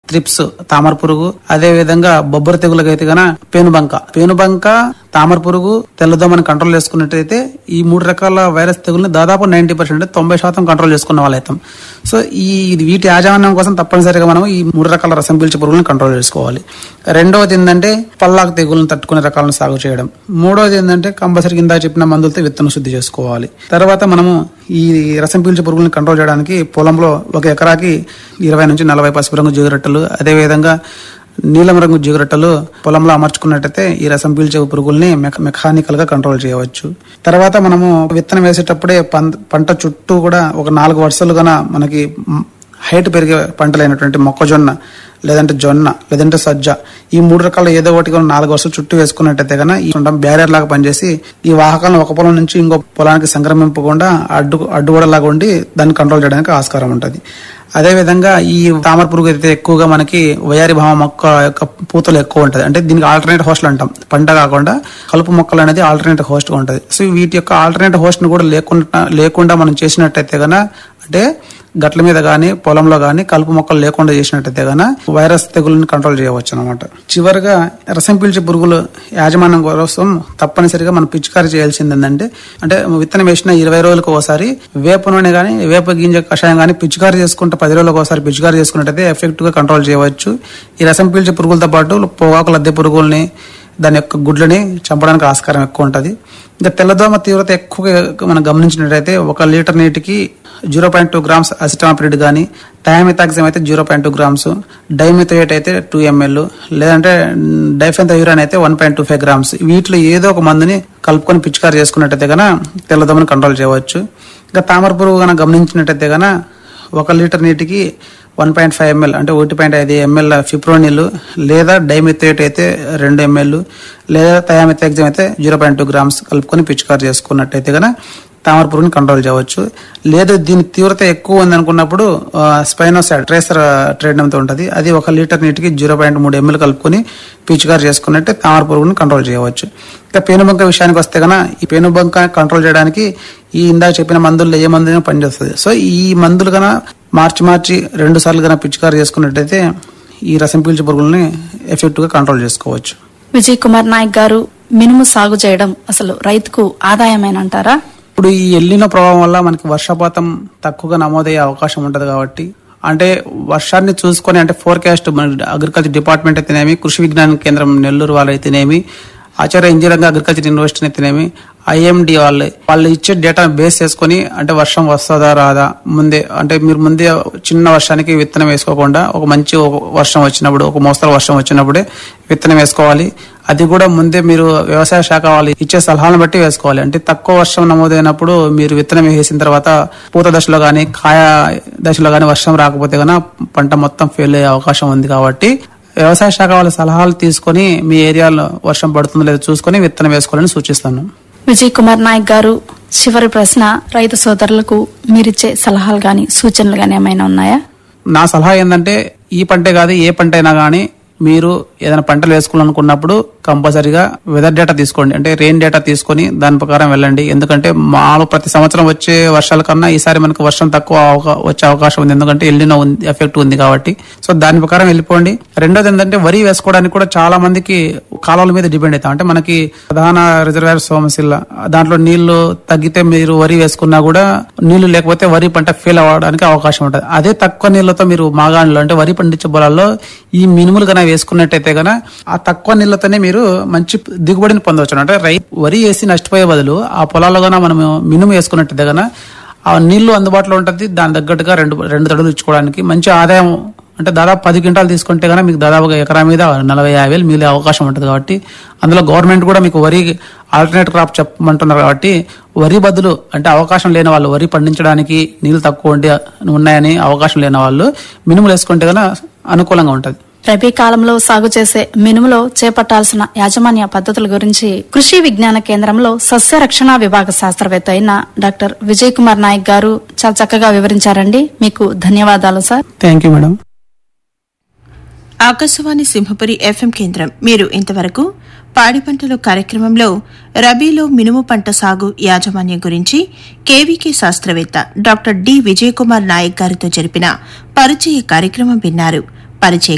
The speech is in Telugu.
త్రిప్స్ తామర పురుగు, అదే విధంగా బొబ్బర తెగులకైతే గన పేనుబంక, తామర పురుగు, తెల్లదోమని కంట్రోల్ చేసుకున్నట్టయితే ఈ 3 రకాల వైరస్ తెగుల్ని దాదాపు 90% 90% కంట్రోల్ చేసుకున్న వాళ్ళైతాం. సో వీటి యాజమాన్యం కోసం తప్పనిసరిగా మనం ఈ 3 రకాల రసం పీల్చే పురుగులను కంట్రోల్ చేసుకోవాలి. రెండవది ఏంటంటే పల్లాకు తెగులను తట్టుకునే రకాలను సాగు చేయడం. మూడవది ఏంటంటే కంపల్సరీ ఇందాక చెప్పిన మందులతో విత్తన శుద్ధి చేసుకోవాలి. తర్వాత మనము ఈ రసం పీల్చే పురుగులను కంట్రోల్ చేయడానికి పొలంలో 1 ఎకరాకి 20 నుంచి 40 పసుపు రంగు జిగురొట్టలు, అదేవిధంగా నీలం రంగు జిగురొట్టలు పొలంలో అమర్చుకున్నట్టయితే ఈ రసం పీల్చే పురుగుల్ని మెకానికల్ గా కంట్రోల్ చేయవచ్చు. తర్వాత మనము విత్తనం వేసేటప్పుడే పంట చుట్టూ కూడా ఒక 4 వరుసలు గన మనకి హైట్ పెరిగే పంటలైనటువంటి మొక్కజొన్న, లేదంటే జొన్న, లేదంటే సజ్జ, ఈ 3 రకాల ఏదో ఒకటి 4 వరుసలు చుట్టూ వేసుకున్నట్టయితే కన్నా ఈ బ్యారియర్ లాగా పనిచేసి ఈ వాహకాలను ఒక పొలం నుంచి ఇంకో పొలానికి సంక్రమింపకుండా అడ్డుగోడలాగా ఉండి దాన్ని కంట్రోల్ చేయడానికి ఆస్కారం ఉంటుంది. అదే విధంగా ఈ తామర పురుగు అయితే ఎక్కువగా మనకి వయారి భామ మొక్క యొక్క పూతలు ఎక్కువ ఉంటది. అంటే దీనికి ఆల్టర్నేట్ హోస్ట్లు అంటాం. పంట కాకుండా కలుపు మొక్కలు అనేది ఆల్టర్నేట్ హోస్ట్ గా ఉంటది. సో వీటి యొక్క ఆల్టర్నేట్ హోస్ట్ ను కూడా లేకుండా మనం చేసినట్టయితే గన, అంటే గట్ల మీద గానీ పొలంలో గానీ కలుపు మొక్కలు లేకుండా చేసినట్టయితే గన వైరస్ తెగులను కంట్రోల్ చేయవచ్చు అనమాట. చివరిగా రసం పీల్చే పురుగులు యాజమాన్యం కోసం తప్పనిసరిగా మనం పిచికారీ చేయాల్సింది ఏంటంటే, అంటే విత్తనం వేసిన 20 రోజులకు ఒకసారి వేప నూనె గానీ వేప గింజ కషాయం గానీ పిచికారీ చేసుకుంటే 10 రోజులకు ఒకసారి పిచికారీ చేసుకున్నట్టయితే ఎఫెక్టివ్ గా కంట్రోల్ చేయవచ్చు. ఈ రసం పీల్చే పురుగులతో పాటు పొగాకు లద్దె పురుగుల్ని, దాని యొక్క గుడ్లని చంపడానికి ఆస్కారం ఎక్కువ ఉంటుంది. ఇంకా తెల్లదోమ తీవ్రత ఎక్కువగా మనం గమనించినట్టయితే 1 లీటర్ నీటికి 0.2 గ్రామ్స్ అసిటామిప్రిడ్ గానీ, థయామిథాక్సమ్ అయితే 0.2 గ్రామ్స్, డైమిథోయేట్ అయితే 2 ml, లేదంటే డైఫెన్థయూరాన్ అయితే 1.25 గ్రామ్స్, వీటిలో ఏదో ఒక మందుని కలుపుకొని పిచికారీ చేసుకున్నట్టయితే గన తెల్లదోమని కంట్రోల్ చేయవచ్చు. ఇంకా తామర పురుగు గన గమనించినట్టయితే గన 1 లీటర్ నీటికి 1.5 ml అంటే 1.5 ml ఫిప్రోనిల్, లేదా డైమిథోయేట్ అయితే 2 ml, లేదా థయామిథాక్సమ్ అయితే 0.2 గ్రామ్స్ కలుపుకొని పిచికారీ చేసుకున్నట్టయితే గన తామర పురుగుని కంట్రోల్ చేయవచ్చు. లేదు దీని తీవ్రత ఎక్కువ ఉంది అనుకున్నప్పుడు స్పైనోసాడ్ ట్రేసర్ ట్రీట్మెంట్ ఉంటుంది. అది 1 లీటర్ నీటికి 0.3 ml కలుపుకొని పిచికారీ చేసుకున్నట్టే తామర పురుగుని కంట్రోల్ చేయవచ్చు. ఇంకా పేనుబంక విషయానికి వస్తే గన ఈ పేనుబంక కంట్రోల్ చేయడానికి ఈ ఇందాక చెప్పిన మందుల్లో ఏ మందు పనిచేస్తుంది. సో ఈ మందులు గన మార్చి 2 సార్లు గన పిచికారీ చేసుకున్నట్టయితే ఈ రసం పీల్చే పురుగుల్ని ఎఫెక్టివ్ గా కంట్రోల్ చేసుకోవచ్చు. విజయ్ కుమార్ నాయక్ గారు, మినుము సాగు చేయడం అసలు రైతుకు ఆదాయమేనంటారా? ఇప్పుడు ఈ ఎల్నినో ప్రభావం వల్ల మనకి వర్షపాతం తక్కువగా నమోదయ్యే అవకాశం ఉంటది కాబట్టి, అంటే వర్షాన్ని చూసుకొని, అంటే ఫోర్కాస్ట్ అగ్రికల్చర్ డిపార్ట్మెంట్ అయితేనేమి, కృషి విజ్ఞాన కేంద్రం నెల్లూరు వాళ్ళు అయితేనేమి, ఆచార్య ఇంజనీరింగ్ అగ్రికల్చర్ యూనివర్సిటీ అయితేనేమి, ఐఎండి వాళ్ళు ఇచ్చే డేటా బేస్ చేసుకుని, అంటే వర్షం వస్తుందా రాదా ముందే, అంటే మీరు ముందే చిన్న వర్షానికి విత్తనం వేసుకోకుండా ఒక మంచి వర్షం వచ్చినప్పుడు, ఒక మోస్తరు వర్షం వచ్చినప్పుడే విత్తనం వేసుకోవాలి. అది కూడా ముందే మీరు వ్యవసాయ శాఖ వాళ్ళు ఇచ్చే సలహాలను బట్టి వేసుకోవాలి. అంటే తక్కువ వర్షం నమోదైనప్పుడు మీరు విత్తనం వేసిన తర్వాత పూత దశలో గానీ కాయ దశలో గానీ వర్షం రాకపోతే గన పంట మొత్తం ఫెయిల్ అయ్యే అవకాశం ఉంది. కాబట్టి వ్యవసాయ శాఖ వాళ్ళ సలహాలు తీసుకుని మీ ఏరియాలో వర్షం పడుతుందో లేదో చూసుకుని విత్తనం వేసుకోవాలని సూచిస్తాను. విజయ్ కుమార్ నాయక్ గారు, చివరి ప్రశ్న, రైతు సోదరులకు మీరిచ్చే సలహాలు గాని సూచనలు గాని ఏమైనా ఉన్నాయా? నా సలహా ఏంటంటే, ఈ పంటే కాదు ఏ పంట అయినా గానీ మీరు ఏదైనా పంటలు వేసుకోవాలనుకున్నప్పుడు కంపల్సరీగా వెదర్ డేటా తీసుకోండి. అంటే రెయిన్ డేటా తీసుకొని దాని ప్రకారం వెళ్ళండి. ఎందుకంటే ప్రతి సంవత్సరం వచ్చే వర్షాల కన్నా ఈసారి మనకు వర్షం తక్కువ వచ్చే అవకాశం ఉంది. ఎందుకంటే ఎల్నినో ఎఫెక్ట్ ఉంది కాబట్టి. సో దాని ప్రకారం వెళ్ళిపోండి. రెండోది ఏంటంటే, వరి వేసుకోవడానికి కూడా చాలా మందికి కాలువల మీద డిపెండ్ అవుతాం. అంటే మనకి ప్రధాన రిజర్వాయర్ సోమశిల, దాంట్లో నీళ్లు తగ్గితే మీరు వరి వేసుకున్నా కూడా నీళ్లు లేకపోతే వరి పంట ఫెయిల్ అవ్వడానికి అవకాశం ఉంటుంది. అదే తక్కువ నీళ్లతో మీరు మాగాణిలో, అంటే వరి పండించే పొలాల్లో ఈ మినుములు కన్నా వేసుకున్నట్టయితే గన ఆ తక్కువ నీళ్లతోనే మీరు మంచి దిగుబడిని పొందవచ్చు. అంటే వరి వేసి నష్టపోయే బదులు ఆ పొలాల్లో గన మనం మినుము వేసుకున్నట్టయితే గన ఆ నీళ్లు అందుబాటులో ఉంటుంది. దాని తగ్గట్టుగా రెండు తడులు ఇచ్చుకోవడానికి మంచి ఆదాయం, అంటే దాదాపు 10 క్వింటాలు తీసుకుంటే గన మీకు దాదాపుగా ఎకరా మీద 40-50 మిగిలే అవకాశం ఉంటుంది. కాబట్టి అందులో గవర్నమెంట్ కూడా మీకు వరి ఆల్టర్నేట్ క్రాప్ చెప్పమంటున్నారు. కాబట్టి వరి బదులు, అంటే అవకాశం లేని వాళ్ళు, వరి పండించడానికి నీళ్లు తక్కువ ఉన్నాయని అవకాశం లేని వాళ్ళు మినుములు వేసుకుంటే గన అనుకూలంగా ఉంటుంది. రబీ కాలంలో సాగు చేసే మినుములో చేపట్టాల్సిన యాజమాన్య పద్ధతుల గురించి కృషి విజ్ఞాన కేంద్రంలో సస్య రక్షణ విభాగ శాస్త్రవేత్త అయిన డాక్టర్ విజయ్ కుమార్ నాయక్ గారు చాలా చక్కగా వివరించారండి. మీకు ధన్యవాదాలు sir. Thank you madam. Akashvani Simhapuri FM కేంద్రం. మీరు ఇంతవరకు పాడి పంటలు కార్యక్రమంలో రబీలో మినుము పంట సాగు యాజమాన్యం గురించి కేవీకే శాస్త్రవేత్త డాక్టర్ డి విజయ్ కుమార్ నాయక్ గారితో జరిపిన పరిచయ కార్యక్రమం విన్నారు. పరిచయ